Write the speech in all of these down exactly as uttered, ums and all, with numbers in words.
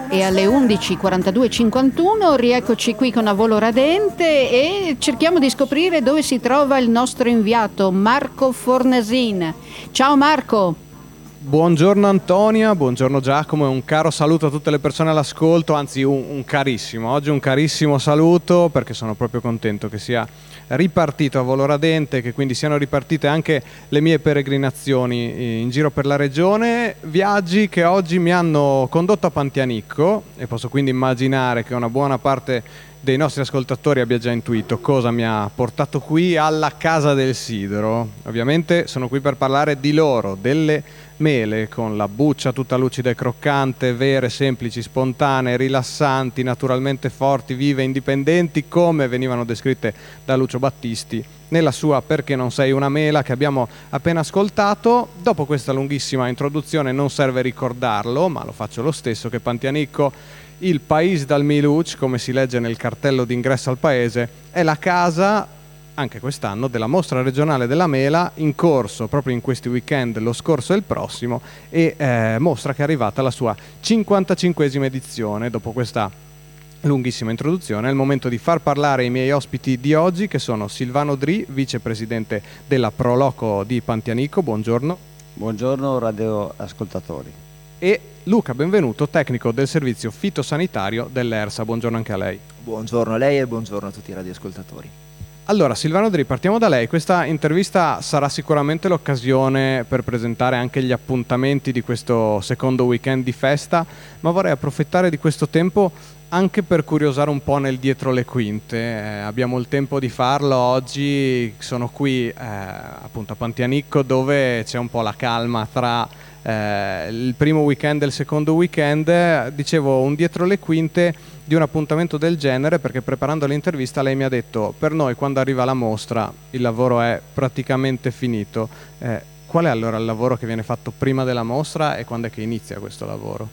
e alle undici quarantadue cinquantuno rieccoci qui con Avolo Radente e cerchiamo di scoprire dove si trova il nostro inviato Marco Fornasin. Ciao Marco! Buongiorno Antonia, buongiorno Giacomo e un caro saluto a tutte le persone all'ascolto, anzi un, un carissimo, oggi un carissimo saluto perché sono proprio contento che sia ripartito Avolo Radente, che quindi siano ripartite anche le mie peregrinazioni in giro per la regione, viaggi che oggi mi hanno condotto a Pantianicco e posso quindi immaginare che una buona parte dei nostri ascoltatori abbia già intuito cosa mi ha portato qui alla Casa del Sidro. Ovviamente sono qui per parlare di loro, delle mele con la buccia tutta lucida e croccante, vere, semplici, spontanee, rilassanti, naturalmente forti, vive, indipendenti, come venivano descritte da Lucio Battisti nella sua Perché non sei una mela, che abbiamo appena ascoltato. Dopo questa lunghissima introduzione non serve ricordarlo, ma lo faccio lo stesso, che Pantianicco, il País dal Miluc, come si legge nel cartello d'ingresso al paese, è la casa, anche quest'anno, della mostra regionale della mela, in corso proprio in questi weekend, lo scorso e il prossimo, e eh, mostra che è arrivata alla sua cinquantacinquesima edizione. Dopo questa lunghissima introduzione è il momento di far parlare i miei ospiti di oggi, che sono Silvano Dri, vicepresidente della Proloco di Pantianicco. Buongiorno. Buongiorno radioascoltatori. E Luca Benvenuto, tecnico del servizio fitosanitario dell'ERSA. Buongiorno anche a lei. Buongiorno a lei e buongiorno a tutti i radioascoltatori. Allora, Silvano Dri, partiamo da lei. Questa intervista sarà sicuramente l'occasione per presentare anche gli appuntamenti di questo secondo weekend di festa, ma vorrei approfittare di questo tempo anche per curiosare un po' nel dietro le quinte. Eh, abbiamo il tempo di farlo oggi, sono qui eh, appunto a Pantianicco, dove c'è un po' la calma tra eh, il primo weekend e il secondo weekend. Dicevo, un dietro le quinte di un appuntamento del genere, perché preparando l'intervista lei mi ha detto: per noi quando arriva la mostra il lavoro è praticamente finito. Eh, qual è allora il lavoro che viene fatto prima della mostra e quando è che inizia questo lavoro?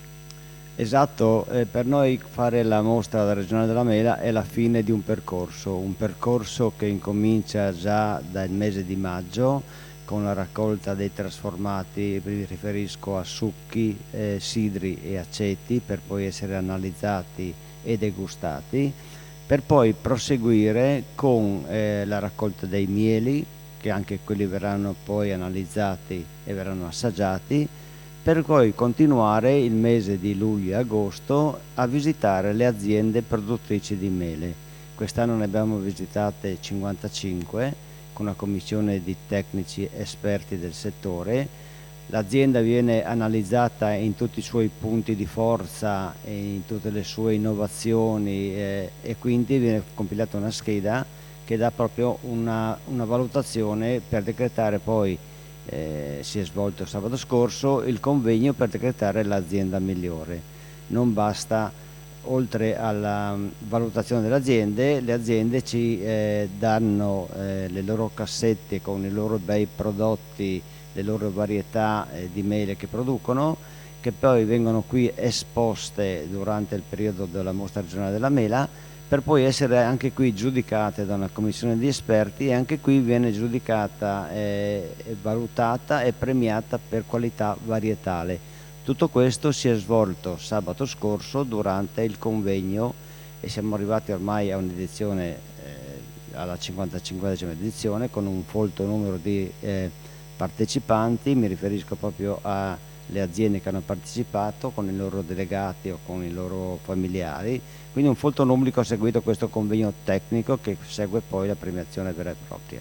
Esatto, eh, per noi fare la mostra della Regione della Mela è la fine di un percorso, un percorso che incomincia già dal mese di maggio con la raccolta dei trasformati, mi riferisco a succhi, eh, sidri e aceti, per poi essere analizzati e degustati, per poi proseguire con eh, la raccolta dei mieli, che anche quelli verranno poi analizzati e verranno assaggiati, per poi continuare il mese di luglio e agosto a visitare le aziende produttrici di mele. Quest'anno ne abbiamo visitate cinquantacinque con una commissione di tecnici esperti del settore. L'azienda viene analizzata in tutti i suoi punti di forza e in tutte le sue innovazioni eh, e quindi viene compilata una scheda che dà proprio una, una valutazione per decretare poi. Eh, si è svolto sabato scorso il convegno per decretare l'azienda migliore. Non basta, oltre alla valutazione delle aziende, le aziende ci eh, danno eh, le loro cassette con i loro bei prodotti, le loro varietà eh, di mele che producono, che poi vengono qui esposte durante il periodo della mostra regionale della mela, per poi essere anche qui giudicate da una commissione di esperti, e anche qui viene giudicata, eh, valutata e premiata per qualità varietale. Tutto questo si è svolto sabato scorso durante il convegno e siamo arrivati ormai a un'edizione, eh, alla cinquantacinquesima edizione, con un folto numero di eh, partecipanti. Mi riferisco proprio alle aziende che hanno partecipato con i loro delegati o con i loro familiari. Quindi un folto numero che ha seguito questo convegno tecnico che segue poi la premiazione vera e propria.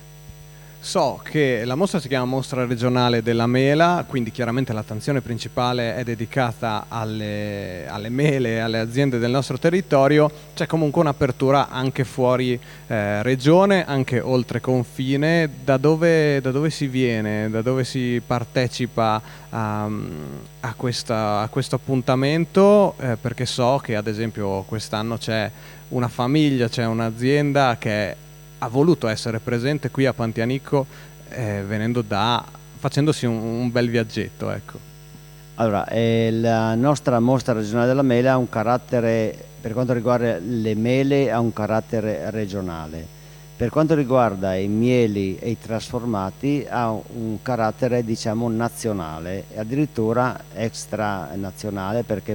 So che la mostra si chiama Mostra regionale della mela, quindi chiaramente l'attenzione principale è dedicata alle, alle mele, alle aziende del nostro territorio. C'è comunque un'apertura anche fuori eh, regione, anche oltre confine. Da dove, da dove si viene, da dove si partecipa a, a, questa, a questo appuntamento? Eh, perché so che ad esempio quest'anno c'è una famiglia, c'è un'azienda che ha voluto essere presente qui a Pantianicco, eh, venendo da, facendosi un, un bel viaggetto, ecco. Allora, eh, la nostra mostra regionale della mela ha un carattere, per quanto riguarda le mele, ha un carattere regionale. Per quanto riguarda i mieli e i trasformati ha un carattere, diciamo, nazionale, e addirittura extranazionale, perché